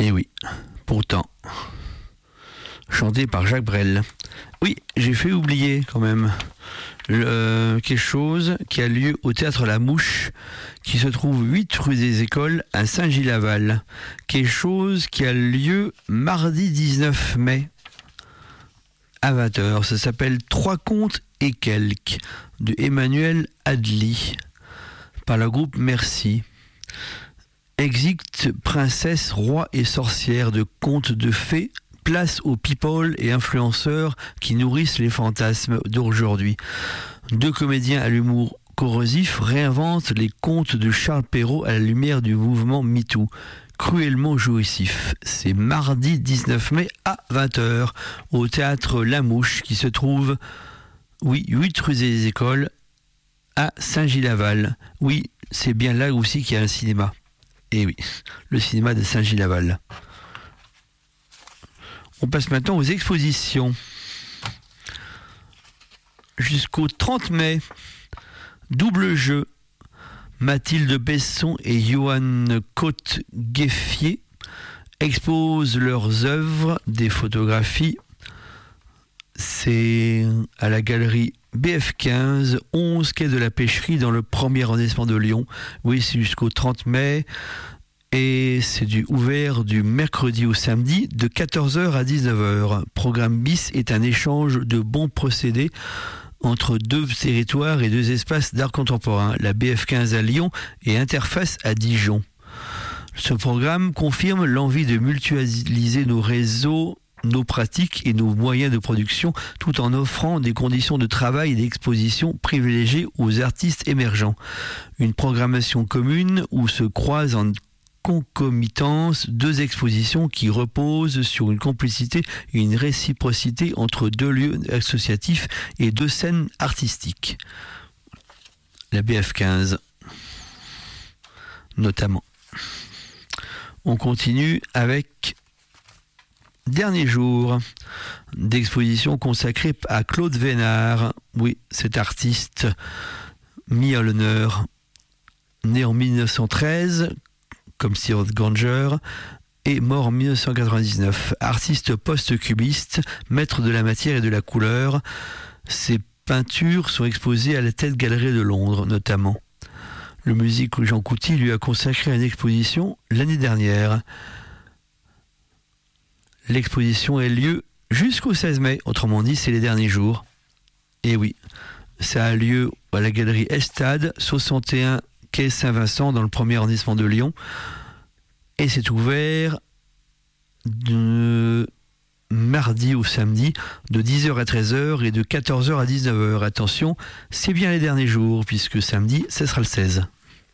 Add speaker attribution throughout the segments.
Speaker 1: Et oui, pourtant. Chanté par Jacques Brel. Oui, j'ai fait oublier quand même quelque chose qui a lieu au théâtre La Mouche, qui se trouve 8 rue des Écoles à Saint-Gilles-Laval. Quelque chose qui a lieu mardi 19 mai à 20h. Ça s'appelle Trois contes et quelques de Emmanuel Adly par le groupe Merci. Exit, princesse, roi et sorcière de contes de fées. Place aux people et influenceurs qui nourrissent les fantasmes d'aujourd'hui. Deux comédiens à l'humour corrosif réinventent les contes de Charles Perrault à la lumière du mouvement MeToo. Cruellement jouissif. C'est mardi 19 mai à 20h au théâtre La Mouche qui se trouve, 8 rue des Écoles à Saint-Gilles-Laval. Oui, c'est bien là aussi qu'il y a un cinéma. Et oui, le cinéma de Saint-Gilles-Laval. On passe maintenant aux expositions. Jusqu'au 30 mai, double jeu. Mathilde Besson et Johan Côte-Gueffier exposent leurs œuvres, des photographies. C'est à la galerie BF15, 11 quai de la Pêcherie, dans le premier arrondissement de Lyon. Oui, c'est jusqu'au 30 mai. Et c'est ouvert du mercredi au samedi de 14h à 19h. Programme bis est un échange de bons procédés entre deux territoires et deux espaces d'art contemporain, la BF15 à Lyon et Interface à Dijon. Ce programme confirme l'envie de mutualiser nos réseaux, nos pratiques et nos moyens de production, tout en offrant des conditions de travail et d'exposition privilégiées aux artistes émergents. Une programmation commune où se croisent en concomitance deux expositions qui reposent sur une complicité et une réciprocité entre deux lieux associatifs et deux scènes artistiques. La BF15 notamment. On continue avec dernier jour d'exposition consacrée à Claude Vénard. Oui, cet artiste mis à l'honneur, né en 1913 comme Stewart Granger, et mort en 1999. Artiste post-cubiste, maître de la matière et de la couleur, ses peintures sont exposées à la Tate Gallery de Londres, notamment. Le musique Jean Couty lui a consacré une exposition l'année dernière. L'exposition a lieu jusqu'au 16 mai, autrement dit, c'est les derniers jours. Et oui, ça a lieu à la galerie Estade, 61 quai Saint-Vincent, dans le premier arrondissement de Lyon, et c'est ouvert de mardi au samedi de 10h à 13h et de 14h à 19h. Attention, c'est bien les derniers jours puisque samedi ce sera le 16.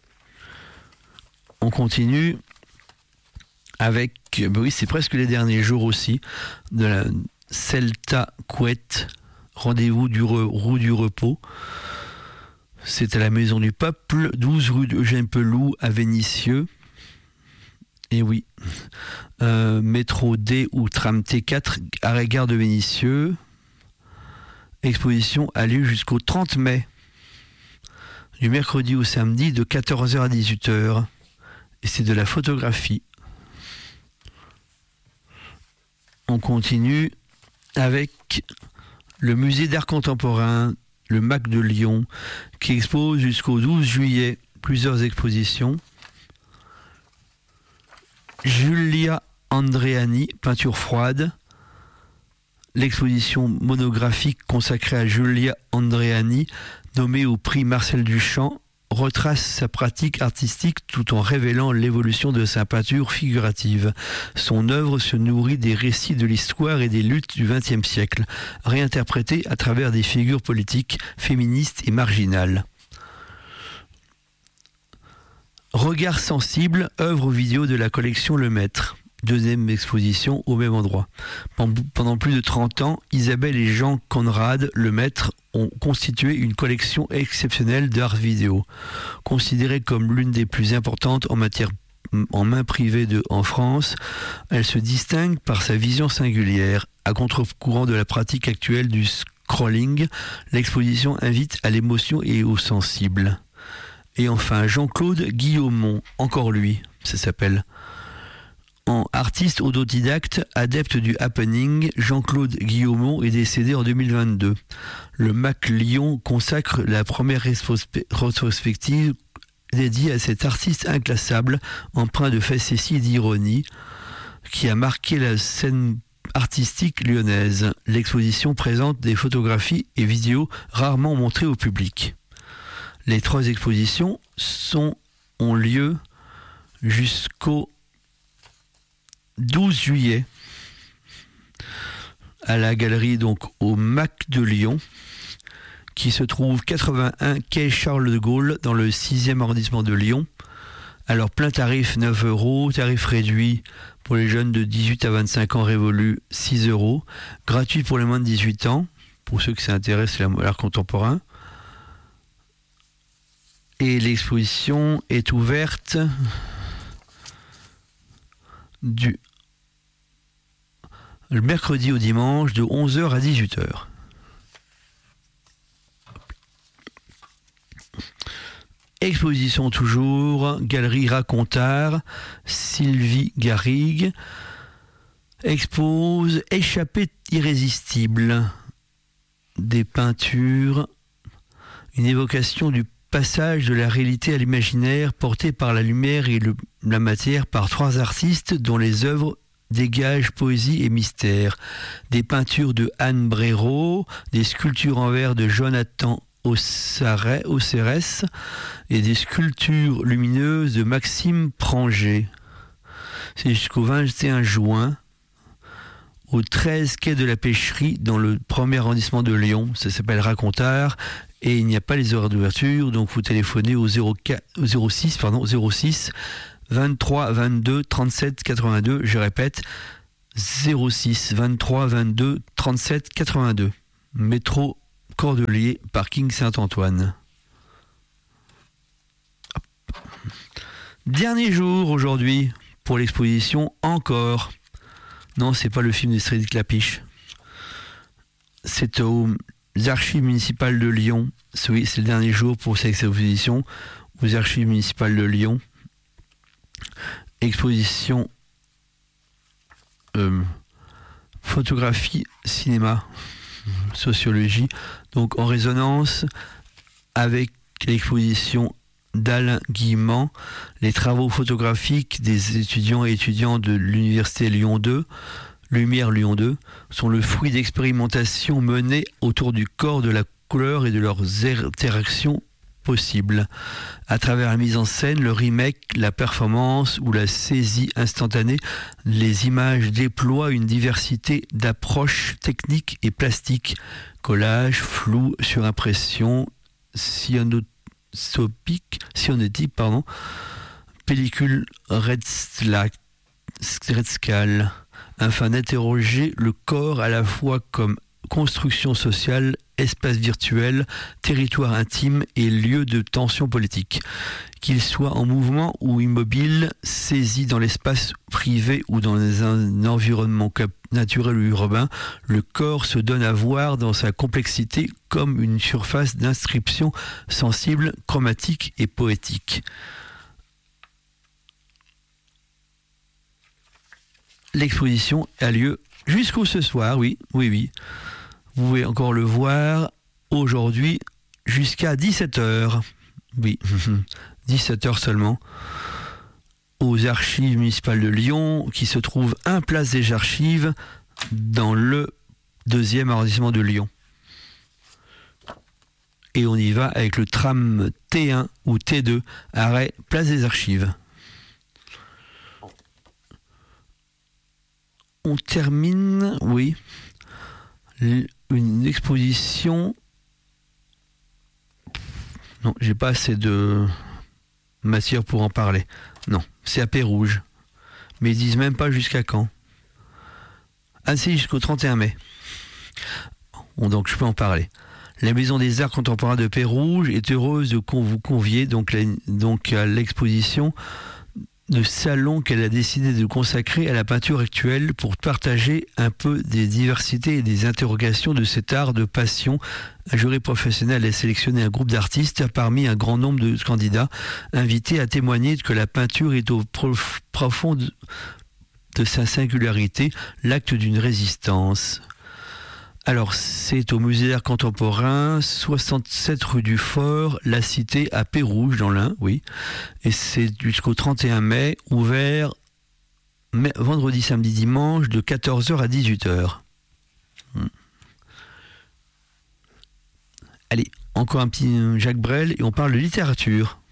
Speaker 1: On continue avec, oui, c'est presque les derniers jours aussi, de la Celta Couette, rendez-vous roue du repos. C'est à la Maison du Peuple, 12 rue d'Eugène Peloux à Vénissieux. Et oui, métro D ou tram T4, arrêt gare de Vénissieux. Exposition a lieu jusqu'au 30 mai, du mercredi au samedi de 14h à 18h. Et c'est de la photographie. On continue avec le musée d'art contemporain, le MAC de Lyon, qui expose jusqu'au 12 juillet plusieurs expositions. Julia Andreani, peinture froide. L'exposition monographique consacrée à Julia Andreani, nommée au prix Marcel Duchamp, retrace sa pratique artistique tout en révélant l'évolution de sa peinture figurative. Son œuvre se nourrit des récits de l'histoire et des luttes du XXe siècle, réinterprétées à travers des figures politiques, féministes et marginales. Regard sensible, œuvre vidéo de la collection Le Maître. Deuxième exposition au même endroit. Pendant plus de 30 ans, Isabelle et Jean Conrad Le Maître ont constitué une collection exceptionnelle d'art vidéo. Considérée comme l'une des plus importantes en matière en main privée en France, elle se distingue par sa vision singulière. À contre-courant de la pratique actuelle du scrolling, l'exposition invite à l'émotion et au sensible. Et enfin, Jean-Claude Guillaumont, encore lui, ça s'appelle. artiste autodidacte, adepte du happening, Jean-Claude Guillaumont est décédé en 2022. Le MAC Lyon consacre la première rétrospective dédiée à cet artiste inclassable, empreint de facétie et d'ironie, qui a marqué la scène artistique lyonnaise. L'exposition présente des photographies et vidéos rarement montrées au public. Les 3 expositions ont lieu jusqu'au 12 juillet à la galerie donc au MAC de Lyon, qui se trouve 81 quai Charles de Gaulle dans le 6e arrondissement de Lyon. Alors plein tarif 9 €, tarif réduit pour les jeunes de 18 à 25 ans révolu 6 €, gratuit pour les moins de 18 ans, pour ceux qui s'intéressent à l'art contemporain. Et l'exposition est ouverte le mercredi au dimanche de 11h à 18h. Exposition toujours, Galerie Racontard, Sylvie Garrigue expose Échappée irrésistible, des peintures, une évocation du passage de la réalité à l'imaginaire porté par la lumière et la matière par 3 artistes dont les œuvres dégagent poésie et mystère. Des peintures de Anne Bréraud, des sculptures en verre de Jonathan Océrès et des sculptures lumineuses de Maxime Pranger. C'est jusqu'au 21 juin au 13 quai de la Pêcherie dans le 1er arrondissement de Lyon. Ça s'appelle Racontard et il n'y a pas les horaires d'ouverture, donc vous téléphonez au 06 23 22 37 82. Je répète, 06 23 22 37 82. Métro Cordelier, parking Saint-Antoine. Dernier jour aujourd'hui pour l'exposition Encore. Non, c'est pas le film de Cédric Lapiche. C'est aux Archives municipales de Lyon. Oui, c'est le dernier jour pour cette exposition aux Archives municipales de Lyon. Exposition photographie, cinéma, sociologie. Donc en résonance avec l'exposition d'Alain Guillemant, les travaux photographiques des étudiants et étudiantes de l'Université Lyon 2, Lumière Lyon 2, sont le fruit d'expérimentations menées autour du corps, de la couleur et de leurs interactions possibles. À travers la mise en scène, le remake, la performance ou la saisie instantanée, les images déploient une diversité d'approches techniques et plastiques. Collage, flou, surimpression, sionotype, pellicule Redscal, afin d'interroger le corps à la fois comme construction sociale, espace virtuel, territoire intime et lieu de tension politique. Qu'il soit en mouvement ou immobile, saisi dans l'espace privé ou dans un environnement naturel ou urbain, le corps se donne à voir dans sa complexité comme une surface d'inscription sensible, chromatique et poétique. L'exposition a lieu jusqu'au ce soir, oui. Vous pouvez encore le voir aujourd'hui jusqu'à 17h. Oui, 17h seulement. Aux Archives municipales de Lyon, qui se trouvent 1 place des Archives dans le 2e arrondissement de Lyon. Et on y va avec le tram T1 ou T2, arrêt place des Archives. On termine, oui, une exposition. Non, j'ai pas assez de matière pour en parler. Non, c'est à Pérouges. Mais ils disent même pas jusqu'à quand. Ah si, jusqu'au 31 mai. Bon, donc je peux en parler. La Maison des Arts Contemporains de Pérouges est heureuse de vous convier donc à l'exposition de salon qu'elle a décidé de consacrer à la peinture actuelle pour partager un peu des diversités et des interrogations de cet art de passion. Un jury professionnel a sélectionné un groupe d'artistes parmi un grand nombre de candidats invités à témoigner que la peinture est au de sa singularité, l'acte d'une résistance. Alors, c'est au musée d'art contemporain, 67 rue du Fort, la Cité, à Pérouge, dans l'Ain, oui. Et c'est jusqu'au 31 mai, ouvert vendredi, samedi, dimanche, de 14h à 18h. Allez, encore un petit Jacques Brel, et on parle de littérature.